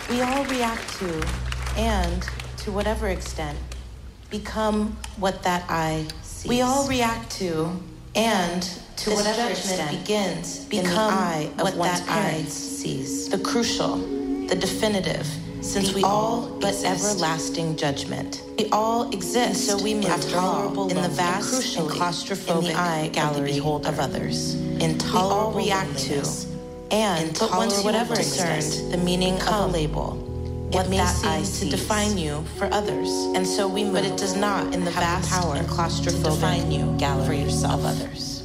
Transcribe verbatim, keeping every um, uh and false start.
We all react to, and to whatever extent, become what that eye sees. We all react to, and to whatever extent begins become in the eye of what that eye sees. The crucial, the definitive, since we all but everlasting judgment. We all exist, so we intolerable in the vast and claustrophobic eye gallery of, of others. Intolerable we all react to, and but once whatever concerned, the meaning of a label. What may seem to define you for others, and so we move, but it does not in the vast power and claustrophobic define you gallery for yourself of others.